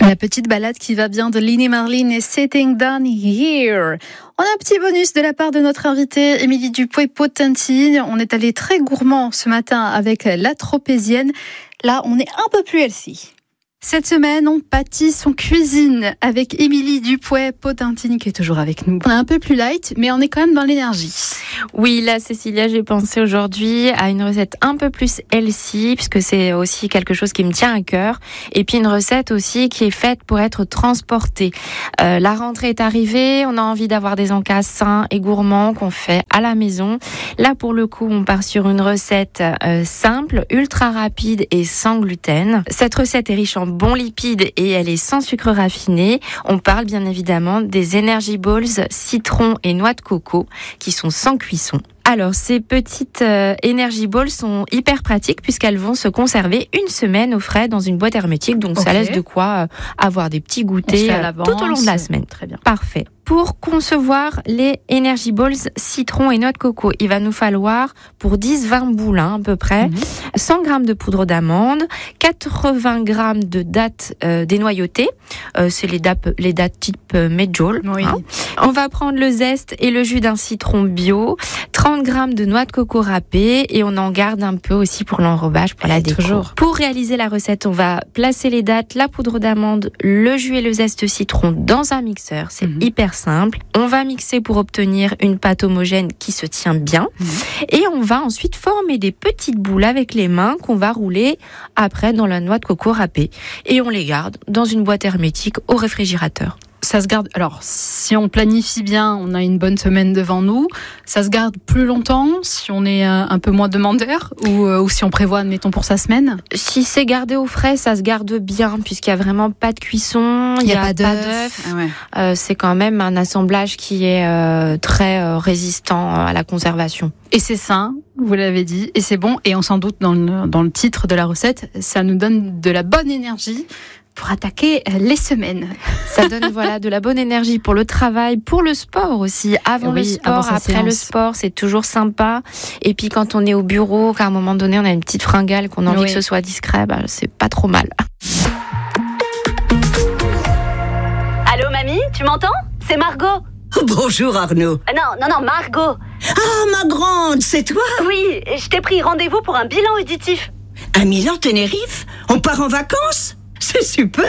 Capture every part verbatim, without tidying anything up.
La petite balade qui va bien de Lini Marlin et Sitting Down Here. On a un petit bonus de la part de notre invitée Émilie Dupuy-Potentine. On est allé très gourmand ce matin avec la tropézienne. Là, on est un peu plus healthy. Cette semaine, on pâtisse, on cuisine avec Émilie Dupuy-Potentine qui est toujours avec nous. On est un peu plus light, mais on est quand même dans l'énergie. Oui, là, Cécilia, j'ai pensé aujourd'hui à une recette un peu plus healthy, puisque c'est aussi quelque chose qui me tient à cœur. Et puis une recette aussi qui est faite pour être transportée. Euh, la rentrée est arrivée, on a envie d'avoir des encas sains et gourmands qu'on fait à la maison. Là, pour le coup, on part sur une recette euh, simple, ultra rapide et sans gluten. Cette recette est riche en bons lipides et elle est sans sucre raffiné. On parle bien évidemment des Energy Balls citron et noix de coco qui sont sans cuisson. Alors, ces petites euh, Energy Balls sont hyper pratiques puisqu'elles vont se conserver une semaine au frais dans une boîte hermétique. Donc, okay. Ça laisse de quoi euh, avoir des petits goûters tout au long de la semaine. Très bien. Parfait. Pour concevoir les Energy Balls citron et noix de coco, il va nous falloir pour dix à vingt boules hein, à peu près, mmh. cent grammes de poudre d'amande, quatre-vingts grammes de dattes euh, dénoyautées, euh, c'est les dattes, les dattes type euh, medjool. Oui. Hein. On va prendre le zeste et le jus d'un citron bio, trente grammes de noix de coco râpées et on en garde un peu aussi pour l'enrobage, pour et la déco. Toujours. Pour réaliser la recette, on va placer les dattes, la poudre d'amande, le jus et le zeste de citron dans un mixeur. C'est mmh. hyper simple. On va mixer pour obtenir une pâte homogène qui se tient bien. Mmh. Et on va ensuite former des petites boules avec les mains qu'on va rouler après dans la noix de coco râpée. Et on les garde dans une boîte hermétique au réfrigérateur. Ça se garde. Alors, si on planifie bien, on a une bonne semaine devant nous. Ça se garde plus longtemps si on est un peu moins demandeur ou, euh, ou si on prévoit, admettons, pour sa semaine. Si c'est gardé au frais, ça se garde bien puisqu'il y a vraiment pas de cuisson, il y, y a, a pas d'œuf. Ah ouais. euh, c'est quand même un assemblage qui est euh, très euh, résistant à la conservation. Et c'est sain, vous l'avez dit, et c'est bon. Et on s'en doute dans le, dans le titre de la recette, ça nous donne de la bonne énergie pour attaquer les semaines. Ça donne voilà de la bonne énergie pour le travail, pour le sport aussi. Avant oui, le sport, avant après séance. Le sport, c'est toujours sympa. Et puis quand on est au bureau, qu'à un moment donné, on a une petite fringale, qu'on a envie oui. que ce soit discret, bah, c'est pas trop mal. Allô mamie, tu m'entends ? C'est Margot. Bonjour Arnaud. Euh, non, non, non, Margot. Ah, ma grande, c'est toi ? Oui, je t'ai pris rendez-vous pour un bilan auditif. Un Milan Tenerife ? On part en vacances ? C'est super!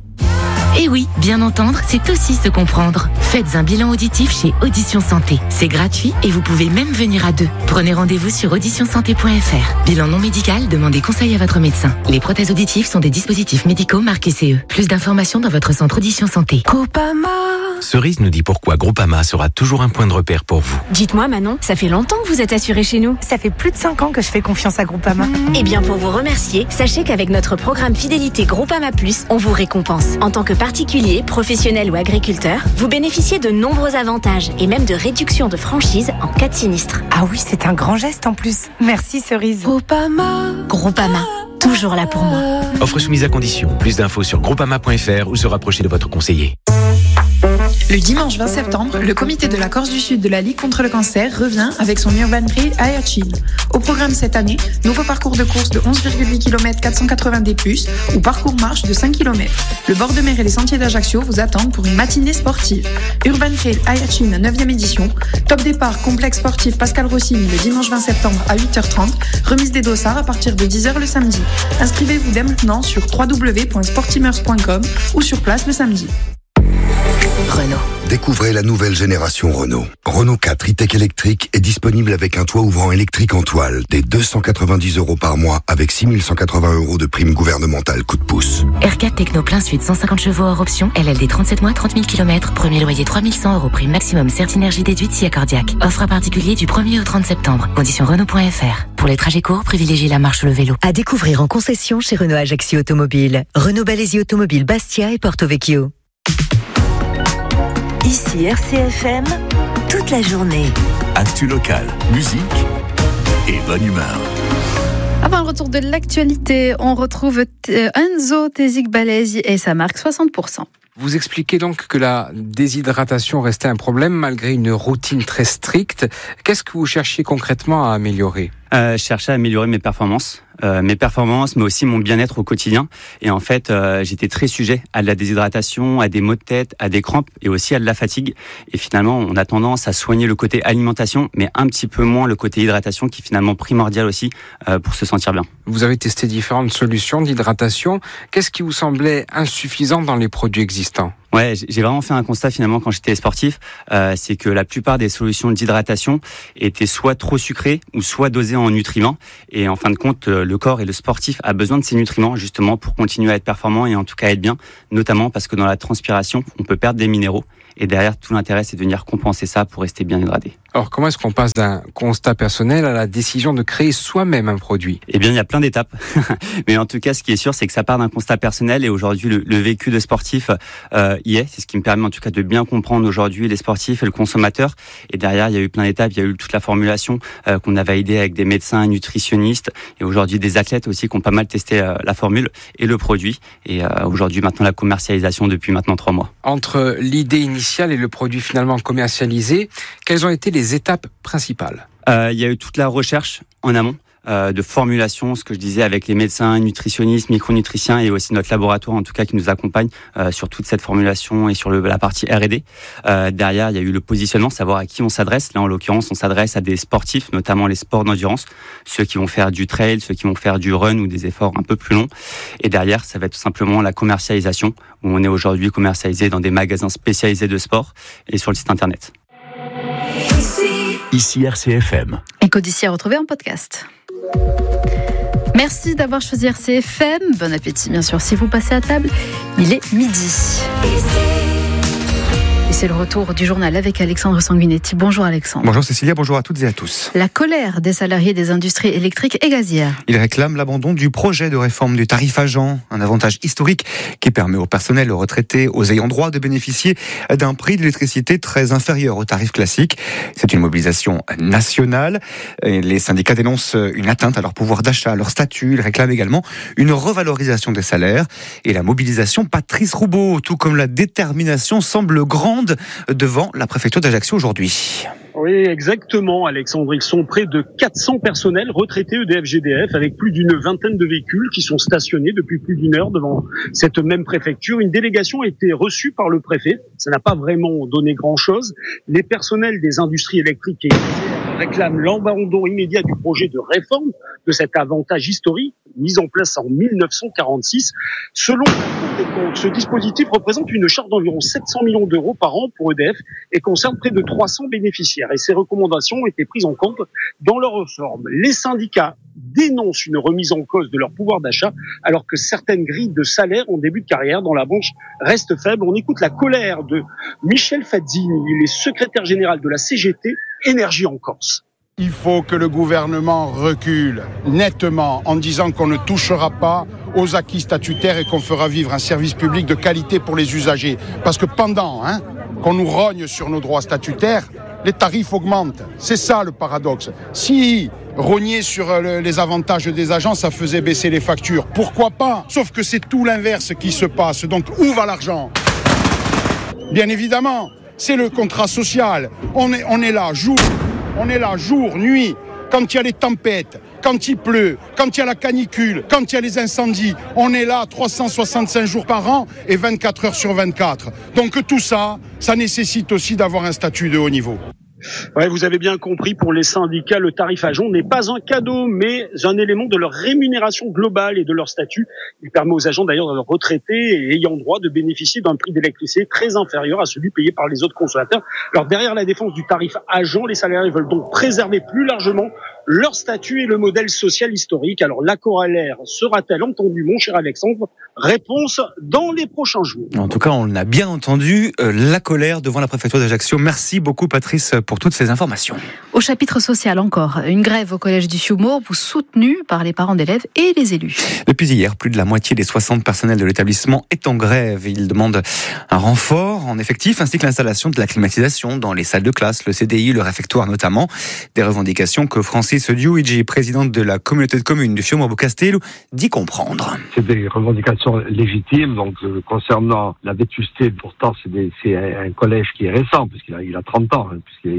Et oui, bien entendre, c'est aussi se comprendre. Faites un bilan auditif chez Audition Santé. C'est gratuit et vous pouvez même venir à deux. Prenez rendez-vous sur audition santé point f r. Bilan non médical, demandez conseil à votre médecin. Les prothèses auditives sont des dispositifs médicaux marqués C E. Plus d'informations dans votre centre Audition Santé. Groupama. Cerise nous dit pourquoi Groupama sera toujours un point de repère pour vous. Dites-moi Manon, ça fait longtemps que vous êtes assurée chez nous. Ça fait plus de cinq ans que je fais confiance à Groupama. Mmh. Eh bien pour vous remercier, sachez qu'avec notre programme Fidélité Groupama Plus, on vous récompense. En tant que particulier, professionnel ou agriculteur, vous bénéficiez de nombreux avantages et même de réductions de franchise en cas de sinistre. Ah oui, c'est un grand geste en plus. Merci Cerise. Groupama. Groupama. Toujours là pour moi. Offre soumise à condition. Plus d'infos sur groupama point f r ou se rapprocher de votre conseiller. Le dimanche vingt septembre, le comité de la Corse du Sud de la Ligue contre le cancer revient avec son Urban Trail Ayachin. Au programme cette année, nouveau parcours de course de onze virgule huit kilomètres quatre cent quatre-vingts D plus, ou parcours marche de cinq kilomètres. Le bord de mer et les sentiers d'Ajaccio vous attendent pour une matinée sportive. Urban Trail Ayachin neuvième édition, top départ complexe sportif Pascal Rossini le dimanche vingt septembre à huit heures trente, remise des dossards à partir de dix heures le samedi. Inscrivez-vous dès maintenant sur w w w point sportimers point com ou sur place le samedi. Renault. Découvrez la nouvelle génération Renault. Renault quatre e-tech électrique est disponible avec un toit ouvrant électrique en toile dès deux cent quatre-vingt-dix euros par mois avec six mille cent quatre-vingts euros de prime gouvernementale coup de pouce. R quatre Techno plein sud cent cinquante chevaux hors option, L L D trente-sept mois trente mille kilomètres, premier loyer trois mille cent euros, prime maximum Certinergie déduite si accordiaque. Offre à particulier du premier au trente septembre. Conditions Renault point f r. Pour les trajets courts, privilégiez la marche ou le vélo. À découvrir en concession chez Renault Ajaccio Automobile. Renault Balaisie Automobile Bastia et Porto Vecchio. Ici R C F M, toute la journée. Actu local, musique et bonne humeur. Avant le retour de l'actualité, on retrouve Enzo Tezik Balesi et sa marque soixante pour cent. Vous expliquez donc que la déshydratation restait un problème malgré une routine très stricte. Qu'est-ce que vous cherchiez concrètement à améliorer ? euh, Je cherchais à améliorer mes performances, euh, mes performances, mais aussi mon bien-être au quotidien. Et en fait, euh, j'étais très sujet à de la déshydratation, à des maux de tête, à des crampes et aussi à de la fatigue. Et finalement, on a tendance à soigner le côté alimentation, mais un petit peu moins le côté hydratation, qui est finalement primordial aussi euh, pour se sentir bien. Vous avez testé différentes solutions d'hydratation. Qu'est-ce qui vous semblait insuffisant dans les produits existants ? Ouais, j'ai vraiment fait un constat finalement quand j'étais sportif, euh, c'est que la plupart des solutions d'hydratation étaient soit trop sucrées ou soit dosées en nutriments. Et en fin de compte, le corps et le sportif a besoin de ces nutriments justement pour continuer à être performant et en tout cas à être bien, notamment parce que dans la transpiration, on peut perdre des minéraux. Et derrière, tout l'intérêt, c'est de venir compenser ça pour rester bien hydraté. Alors, comment est-ce qu'on passe d'un constat personnel à la décision de créer soi-même un produit ? Eh bien, il y a plein d'étapes. Mais en tout cas, ce qui est sûr, c'est que ça part d'un constat personnel. Et aujourd'hui, le, le vécu de sportif euh, y est. C'est ce qui me permet en tout cas de bien comprendre aujourd'hui les sportifs et le consommateur. Et derrière, il y a eu plein d'étapes. Il y a eu toute la formulation euh, qu'on a validée avec des médecins, nutritionnistes et aujourd'hui des athlètes aussi qui ont pas mal testé euh, la formule et le produit. Et euh, aujourd'hui, maintenant, la commercialisation depuis maintenant trois mois. Entre l'idée initiale et le produit finalement commercialisé, quelles ont été les étapes principales ? euh, Il y a eu toute la recherche en amont euh, de formulation, ce que je disais avec les médecins, nutritionnistes, micronutriciens et aussi notre laboratoire en tout cas qui nous accompagne euh, sur toute cette formulation et sur le, la partie R et D. Euh, derrière, il y a eu le positionnement, savoir à qui on s'adresse. Là, en l'occurrence, on s'adresse à des sportifs, notamment les sports d'endurance, ceux qui vont faire du trail, ceux qui vont faire du run ou des efforts un peu plus longs. Et derrière, ça va être tout simplement la commercialisation, où on est aujourd'hui commercialisé dans des magasins spécialisés de sport et sur le site internet. Ici R C F M. Écho d'ici à retrouver en podcast. Merci d'avoir choisi R C F M. Bon appétit, bien sûr, si vous passez à table. Il est midi. Et c'est le retour du journal avec Alexandre Sanguinetti. Bonjour Alexandre. Bonjour Cécilia, bonjour à toutes et à tous. La colère des salariés des industries électriques et gazières. Ils réclament l'abandon du projet de réforme du tarif agent, un avantage historique qui permet au personnel, aux retraités, aux ayants droit de bénéficier d'un prix de l'électricité très inférieur au tarif classique. C'est une mobilisation nationale. Les syndicats dénoncent une atteinte à leur pouvoir d'achat, à leur statut. Ils réclament également une revalorisation des salaires. Et la mobilisation, Patrice Roubaud, tout comme la détermination, semble grande devant la préfecture d'Ajaccio aujourd'hui. Oui, exactement, Alexandre. Ils sont près de quatre cents personnels retraités E D F G D F avec plus d'une vingtaine de véhicules qui sont stationnés depuis plus d'une heure devant cette même préfecture. Une délégation a été reçue par le préfet. Ça n'a pas vraiment donné grand-chose. Les personnels des industries électriques et réclament l'abandon immédiat du projet de réforme de cet avantage historique mis en place en mille neuf cent quarante-six. Selon la Cour des comptes, ce dispositif représente une charge d'environ sept cents millions d'euros par an pour E D F et concerne près de trois cents bénéficiaires. Et ces recommandations ont été prises en compte dans leur réforme. Les syndicats dénoncent une remise en cause de leur pouvoir d'achat alors que certaines grilles de salaire en début de carrière dans la branche restent faibles. On écoute la colère de Michel Fazzini, il est secrétaire général de la C G T Énergie en Corse. Il faut que le gouvernement recule nettement en disant qu'on ne touchera pas aux acquis statutaires et qu'on fera vivre un service public de qualité pour les usagers. Parce que pendant hein, qu'on nous rogne sur nos droits statutaires, les tarifs augmentent. C'est ça le paradoxe. Si rogner sur le, les avantages des agents, ça faisait baisser les factures, pourquoi pas? Sauf que c'est tout l'inverse qui se passe. Donc où va l'argent? Bien évidemment, c'est le contrat social. On est, on est là, jour, on est là, jour, nuit, quand il y a les tempêtes, quand il pleut, quand il y a la canicule, quand il y a les incendies. On est là trois cent soixante-cinq jours par an et vingt-quatre heures sur vingt-quatre. Donc tout ça, ça nécessite aussi d'avoir un statut de haut niveau. Ouais, vous avez bien compris, pour les syndicats, le tarif agent n'est pas un cadeau, mais un élément de leur rémunération globale et de leur statut. Il permet aux agents, d'ailleurs, de leurs retraités et ayant droit de bénéficier d'un prix d'électricité très inférieur à celui payé par les autres consommateurs. Alors, derrière la défense du tarif agent, les salariés veulent donc préserver plus largement leur statut et le modèle social historique. Alors, la corollaire sera-t-elle entendue, mon cher Alexandre? Réponse dans les prochains jours. En tout cas, on a bien entendu euh, la colère devant la préfecture d'Ajaccio. Merci beaucoup, Patrice, pour toutes ces informations. Au chapitre social encore, une grève au collège du Fiumour, soutenue par les parents d'élèves et les élus. Depuis hier, plus de la moitié des soixante personnels de l'établissement est en grève. Ils demandent un renfort en effectif, ainsi que l'installation de la climatisation dans les salles de classe, le C D I, le réfectoire notamment. Des revendications que Francis Diouidji, président de la communauté de communes du Fiumour-Castello, dit comprendre. C'est des revendications légitimes, donc euh, concernant la vétusté, pourtant c'est, des, c'est un, un collège qui est récent, puisqu'il a, il a trente ans, hein, puisqu'il est,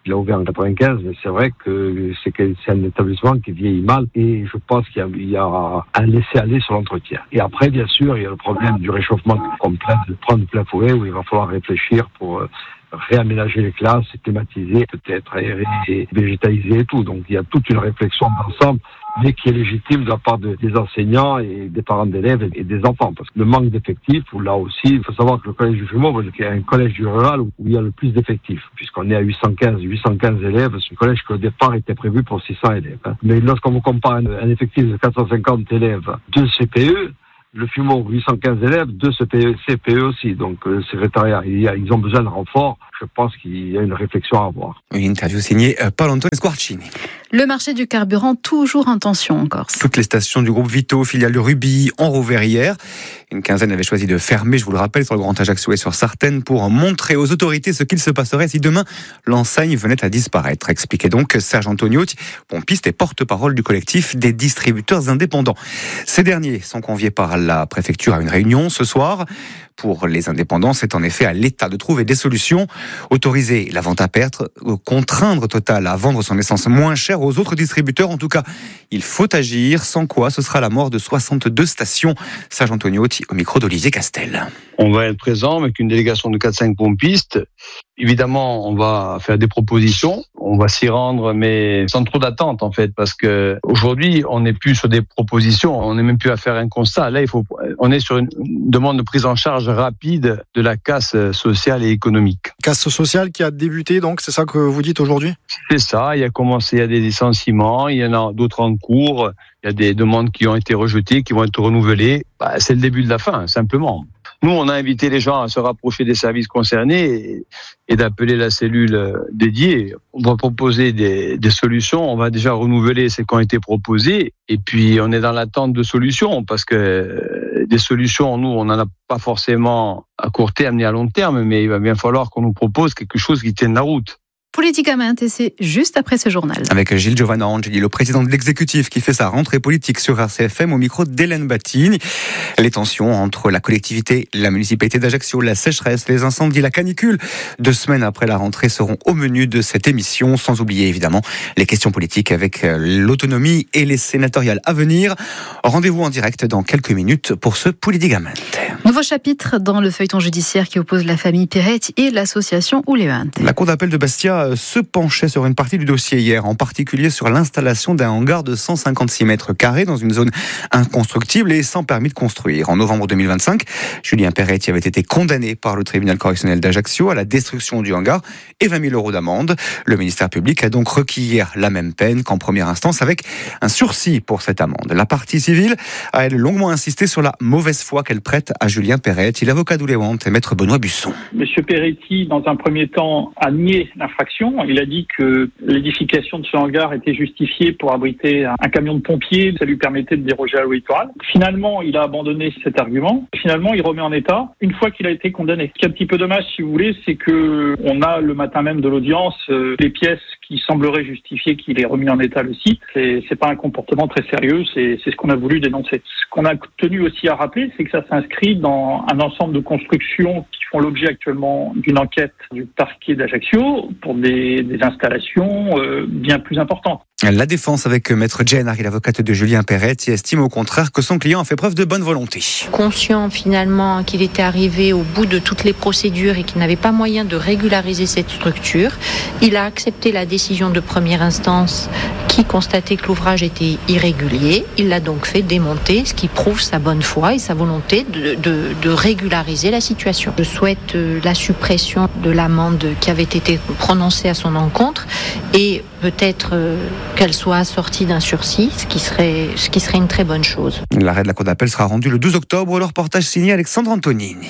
Il a ouvert en quatre-vingt-quinze, mais c'est vrai que c'est, que c'est un établissement qui vieillit mal et je pense qu'il y a, il y a un laisser-aller sur l'entretien. Et après, bien sûr, il y a le problème du réchauffement complet, de prendre plein fouet où il va falloir réfléchir pour euh, réaménager les classes, thématiser, peut-être aérer, végétaliser et tout. Donc il y a toute une réflexion d'ensemble, mais qui est légitime de la part de, des enseignants et des parents d'élèves et, et des enfants. Parce que le manque d'effectifs, là aussi, il faut savoir que le collège du Fumeau, c'est un collège du rural où il y a le plus d'effectifs, puisqu'on est à huit cent quinze élèves. C'est un collège qui au départ était prévu pour six cents élèves. Hein. Mais lorsqu'on vous compare un, un effectif de quatre cent cinquante élèves, deux C P E, le Fumeau, huit cent quinze élèves, deux C P E aussi. Donc, le secrétariat, il y a, ils ont besoin de renfort. Je pense qu'il y a une réflexion à avoir. Une interview signée Paolo Antonio Squarcini. Le marché du carburant toujours en tension en Corse. Toutes les stations du groupe Vito, filiale de Ruby, ont rouvert hier. Une quinzaine avait choisi de fermer, je vous le rappelle, sur le Grand Ajaccio et sur Sartène pour montrer aux autorités ce qu'il se passerait si demain l'enseigne venait à disparaître. Expliquait donc Serge Antoniotti, pompiste et porte-parole du collectif des distributeurs indépendants. Ces derniers sont conviés par la préfecture à une réunion ce soir. Pour les indépendants, c'est en effet à l'État de trouver des solutions. Autoriser la vente à perte, contraindre Total à vendre son essence moins chère aux autres distributeurs. En tout cas, il faut agir, sans quoi ce sera la mort de soixante-deux stations. Serge Antoniotti au micro d'Olivier Castel. On va être présent avec une délégation de quatre cinq pompistes. Évidemment, on va faire des propositions. On va s'y rendre, mais sans trop d'attente, en fait, parce que aujourd'hui, on n'est plus sur des propositions. On n'est même plus à faire un constat. Là, il faut, on est sur une demande de prise en charge rapide de la casse sociale et économique. Casse sociale qui a débuté, donc, c'est ça que vous dites aujourd'hui ? C'est ça. Il y a commencé, il y a des licenciements, il y en a d'autres en cours. Il y a des demandes qui ont été rejetées, qui vont être renouvelées. Bah, c'est le début de la fin, simplement. Nous, on a invité les gens à se rapprocher des services concernés et, et d'appeler la cellule dédiée. On va proposer des, des solutions. On va déjà renouveler ce qui ont été proposés. Et puis, on est dans l'attente de solutions parce que des solutions, nous, on n'en a pas forcément à court terme ni à long terme, mais il va bien falloir qu'on nous propose quelque chose qui tienne la route. Politicamente, et c'est juste après ce journal. Avec Gilles Giovanna Angeli, le président de l'exécutif qui fait sa rentrée politique sur R C F M au micro d'Hélène Battini. Les tensions entre la collectivité, la municipalité d'Ajaccio, la sécheresse, les incendies, la canicule, deux semaines après la rentrée seront au menu de cette émission, sans oublier évidemment les questions politiques avec l'autonomie et les sénatoriales à venir. Rendez-vous en direct dans quelques minutes pour ce Politicamente. Nouveau chapitre dans le feuilleton judiciaire qui oppose la famille Peretti et l'association Ouléante. La cour d'appel de Bastia se penchait sur une partie du dossier hier, en particulier sur l'installation d'un hangar de cent cinquante-six mètres carrés dans une zone inconstructible et sans permis de construire. En novembre deux mille vingt-cinq, Julien Peretti avait été condamné par le tribunal correctionnel d'Ajaccio à la destruction du hangar et vingt mille euros d'amende. Le ministère public a donc requis hier la même peine qu'en première instance avec un sursis pour cette amende. La partie civile a elle longuement insisté sur la mauvaise foi qu'elle prête à Julien Peretti. L'avocat d'Ouléante est maître Benoît Busson. Monsieur Peretti, dans un premier temps, a nié l'infraction. Il a dit que l'édification de ce hangar était justifiée pour abriter un camion de pompiers. Ça lui permettait de déroger à la loi littorale. Finalement, il a abandonné cet argument. Finalement, il remet en état une fois qu'il a été condamné. Ce qui est un petit peu dommage, si vous voulez, c'est que on a le matin même de l'audience euh, les pièces qui sembleraient justifier qu'il ait remis en état le site. C'est, c'est pas un comportement très sérieux. C'est, c'est ce qu'on a voulu dénoncer. Ce qu'on a tenu aussi à rappeler, c'est que ça s'inscrit dans un ensemble de constructions qui font l'objet actuellement d'une enquête du parquet d'Ajaccio pour des, des installations euh, bien plus importantes. La défense avec Maître Jen, l'avocate de Julien Peretti, estime au contraire que son client a fait preuve de bonne volonté. Conscient finalement qu'il était arrivé au bout de toutes les procédures et qu'il n'avait pas moyen de régulariser cette structure, il a accepté la décision de première instance qui constatait que l'ouvrage était irrégulier. Il l'a donc fait démonter, ce qui prouve sa bonne foi et sa volonté de, de, de régulariser la situation. Je souhaite la suppression de l'amende qui avait été prononcée à son encontre et peut-être qu'elle soit assortie d'un sursis, ce qui serait, ce qui serait une très bonne chose. L'arrêt de la cour d'appel sera rendu le douze octobre. Le reportage signé Alexandre Antonini.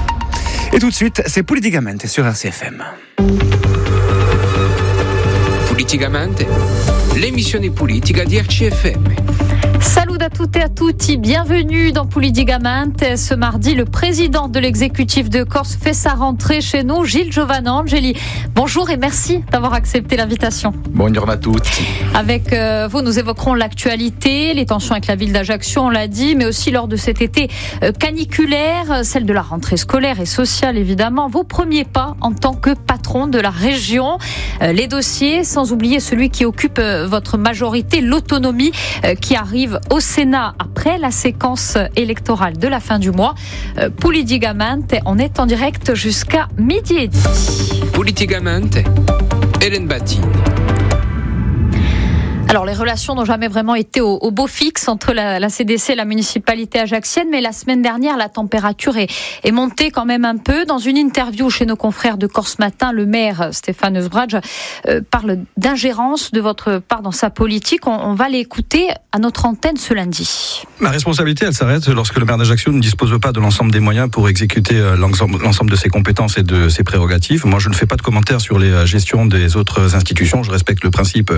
Et tout de suite, c'est Politicamente sur R C F M. Politicamente, l'emissione politica di R C F M. Salut à toutes et à tutti, bienvenue dans Politicamente. Ce mardi, le président de l'exécutif de Corse fait sa rentrée chez nous, Gilles Giovanangeli. Bonjour et merci d'avoir accepté l'invitation. Bonjour à toutes. Avec euh, vous, nous évoquerons l'actualité, les tensions avec la ville d'Ajaccio, on l'a dit, mais aussi lors de cet été euh, caniculaire, celle de la rentrée scolaire et sociale évidemment. Vos premiers pas en tant que patron de la région, euh, les dossiers, sans oublier celui qui occupe euh, votre majorité, l'autonomie euh, qui arrive au Sénat après la séquence électorale de la fin du mois. Euh, Politicamente, on est en direct jusqu'à midi et demi. Politicamente, Hélène Batti. Alors, les relations n'ont jamais vraiment été au, au beau fixe entre la, la C D C et la municipalité ajaxienne, mais la semaine dernière, la température est, est montée quand même un peu. Dans une interview chez nos confrères de Corse Matin, le maire Stéphane Eusbradge euh, parle d'ingérence de votre part dans sa politique. On, on va l'écouter à notre antenne ce lundi. Ma responsabilité, elle s'arrête lorsque le maire d'Ajaccio ne dispose pas de l'ensemble des moyens pour exécuter l'ensemble, l'ensemble de ses compétences et de ses prérogatives. Moi, je ne fais pas de commentaires sur les gestions des autres institutions. Je respecte le principe